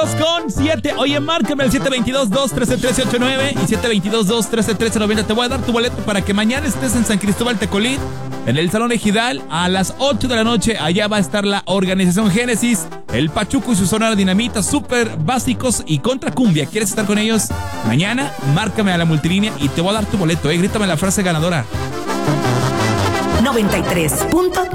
Con 7, oye, márcame el 722-213-1389 y 722-213-1390. Te voy a dar tu boleto para que mañana estés en San Cristóbal Tecolín, en el Salón Ejidal, a las 8 de la noche. Allá va a estar la organización Génesis, el Pachuco y su Sonora Dinamita, súper básicos y contra cumbia. ¿Quieres estar con ellos? Mañana, márcame a la multilínea y te voy a dar tu boleto, grítame la frase ganadora. 93.